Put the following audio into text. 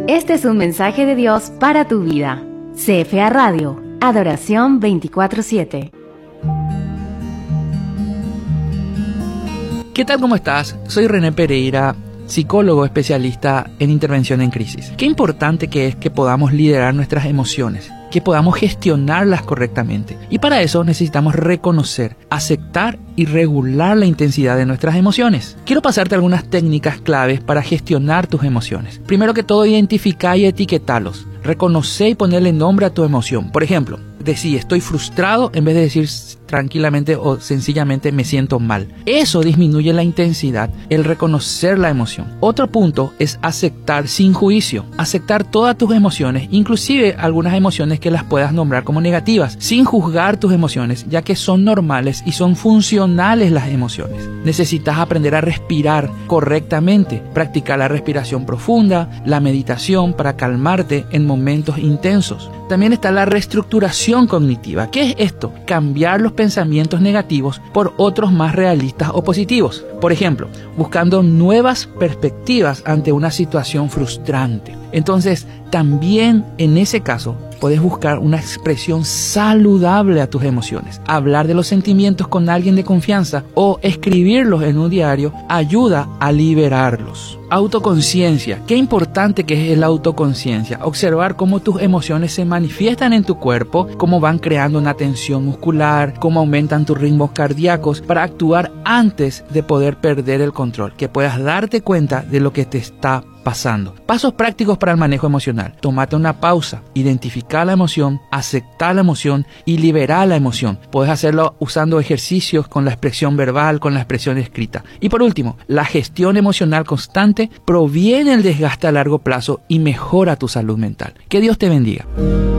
Este es un mensaje de Dios para tu vida. CFA Radio, Adoración 24/7. ¿Qué tal? ¿Cómo estás? Soy René Pereira, psicólogo especialista en intervención en crisis. Qué importante que es que podamos liderar nuestras emociones, que podamos gestionarlas correctamente. Y para eso necesitamos reconocer, aceptar y regular la intensidad de nuestras emociones. Quiero pasarte algunas técnicas claves para gestionar tus emociones. Primero que todo, identificar y etiquetarlos. Reconocer y ponerle nombre a tu emoción. Por ejemplo, decir estoy frustrado en vez de decir tranquilamente o sencillamente me siento mal. Eso disminuye la intensidad, el reconocer la emoción. Otro punto es aceptar sin juicio. Aceptar todas tus emociones, inclusive algunas emociones que las puedas nombrar como negativas, sin juzgar tus emociones, ya que son normales y son funcionales las emociones. Necesitas aprender a respirar correctamente, practicar la respiración profunda, la meditación para calmarte en momentos intensos. También está la reestructuración cognitiva. ¿Qué es esto? Cambiar los pensamientos negativos por otros más realistas o positivos. Por ejemplo, buscando nuevas perspectivas ante una situación frustrante. Entonces, también en ese caso, puedes buscar una expresión saludable a tus emociones. Hablar de los sentimientos con alguien de confianza o escribirlos en un diario ayuda a liberarlos. Autoconciencia. Qué importante que es la autoconciencia. Observar cómo tus emociones se manifiestan en tu cuerpo, cómo van creando una tensión muscular, cómo aumentan tus ritmos cardíacos para actuar antes de poder perder el control. Que puedas darte cuenta de lo que te está pasando. Pasos prácticos para el manejo emocional. Tómate una pausa, identificar la emoción, aceptar la emoción y liberar la emoción. Puedes hacerlo usando ejercicios con la expresión verbal, con la expresión escrita. Y por último, la gestión emocional constante proviene del desgaste a largo plazo y mejora tu salud mental. Que Dios te bendiga.